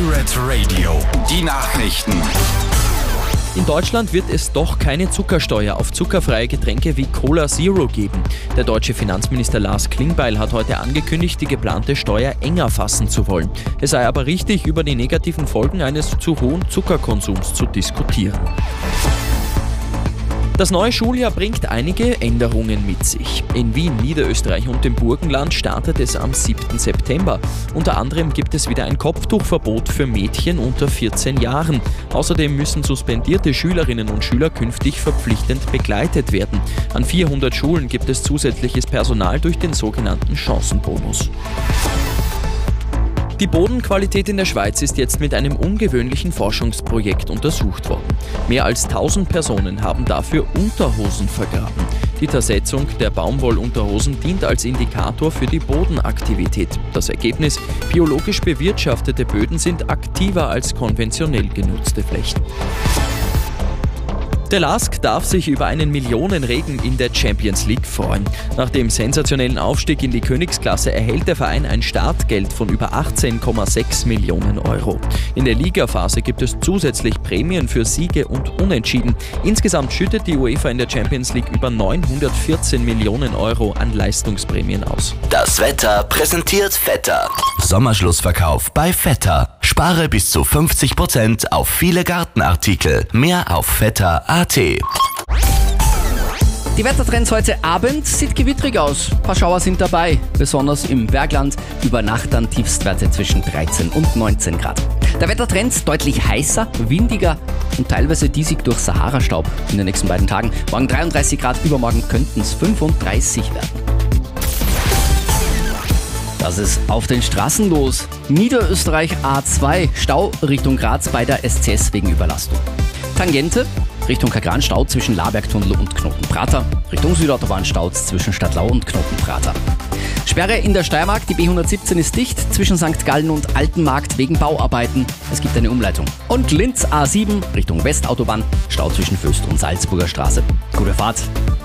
Pirate Radio, die Nachrichten. In Deutschland wird es doch keine Zuckersteuer auf zuckerfreie Getränke wie Cola Zero geben. Der deutsche Finanzminister Lars Klingbeil hat heute angekündigt, die geplante Steuer enger fassen zu wollen. Es sei aber richtig, über die negativen Folgen eines zu hohen Zuckerkonsums zu diskutieren. Das neue Schuljahr bringt einige Änderungen mit sich. In Wien, Niederösterreich und dem Burgenland startet es am 7. September. Unter anderem gibt es wieder ein Kopftuchverbot für Mädchen unter 14 Jahren. Außerdem müssen suspendierte Schülerinnen und Schüler künftig verpflichtend begleitet werden. An 400 Schulen gibt es zusätzliches Personal durch den sogenannten Chancenbonus. Die Bodenqualität in der Schweiz ist jetzt mit einem ungewöhnlichen Forschungsprojekt untersucht worden. Mehr als 1000 Personen haben dafür Unterhosen vergraben. Die Zersetzung der Baumwollunterhosen dient als Indikator für die Bodenaktivität. Das Ergebnis: biologisch bewirtschaftete Böden sind aktiver als konventionell genutzte Flächen. Der LASK darf sich über einen Millionenregen in der Champions League freuen. Nach dem sensationellen Aufstieg in die Königsklasse erhält der Verein ein Startgeld von über 18,6 Millionen Euro. In der Ligaphase gibt es zusätzlich Prämien für Siege und Unentschieden. Insgesamt schüttet die UEFA in der Champions League über 914 Millionen Euro an Leistungsprämien aus. Das Wetter präsentiert Vetter. Sommerschlussverkauf bei Vetter. Spare bis zu 50% auf viele Gartenartikel. Mehr auf vetter.at. Die Wettertrends heute Abend: sieht gewittrig aus. Ein paar Schauer sind dabei, besonders im Bergland. Über Nacht dann Tiefstwerte zwischen 13 und 19 Grad. Der Wettertrend: deutlich heißer, windiger und teilweise diesig durch Sahara-Staub in den nächsten beiden Tagen. Morgen 33 Grad, übermorgen könnten es 35 werden. Das ist auf den Straßen los. Niederösterreich A2, Stau Richtung Graz bei der SCS wegen Überlastung. Tangente Richtung Kagran, Stau zwischen Labergtunnel und Knotenprater. Richtung Südautobahn Staus zwischen Stadtlau und Knotenprater. Sperre in der Steiermark, die B117 ist dicht zwischen St. Gallen und Altenmarkt wegen Bauarbeiten. Es gibt eine Umleitung. Und Linz A7 Richtung Westautobahn, Stau zwischen Föst und Salzburger Straße. Gute Fahrt.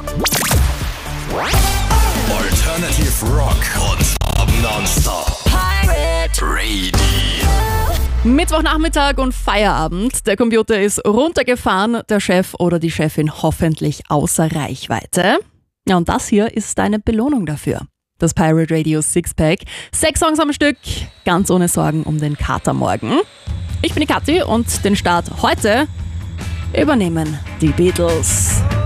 Alternative Rock und Nonstop. Pirate Radio. Mittwochnachmittag und Feierabend. Der Computer ist runtergefahren, der Chef oder die Chefin hoffentlich außer Reichweite. Ja, und das hier ist deine Belohnung dafür. Das Pirate Radio Sixpack. 6 Songs am Stück, ganz ohne Sorgen um den Kater morgen. Ich bin die Kathi und den Start heute übernehmen die Beatles.